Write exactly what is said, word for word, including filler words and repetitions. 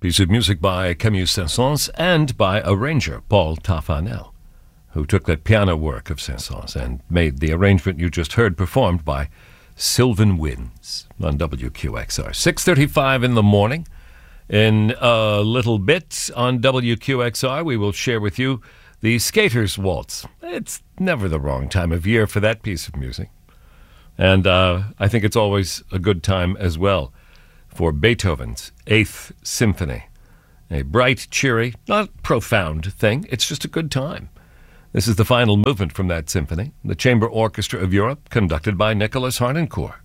Piece of music by Camille Saint-Saëns and by arranger Paul Taffanel, who took that piano work of Saint-Saëns and made the arrangement you just heard performed by Sylvan Winds on W Q X R. six thirty-five in the morning. In a little bit on W Q X R, we will share with you the Skaters Waltz. It's never the wrong time of year for that piece of music. And uh, I think it's always a good time as well for Beethoven's Eighth Symphony. A bright, cheery, not profound thing. It's just a good time. This is the final movement from that symphony, the Chamber Orchestra of Europe, conducted by Nicholas Harnoncourt.